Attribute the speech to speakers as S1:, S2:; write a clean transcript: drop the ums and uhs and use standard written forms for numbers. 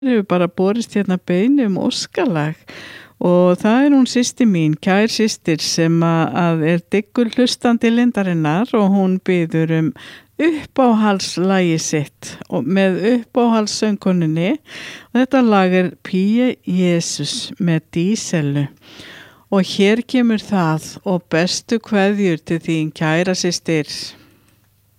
S1: Hefur bara borist hérna beiðni óskalag og það er hún systir mín, kær systir sem að er dyggur hlustandi Lindarinnar og hún biður uppáhaldslagi sitt og með uppáhaldssöngkonunni og þetta lag er Píu Jesus með Díselu og hér kemur það og bestu kveðjur til þín kæra systir.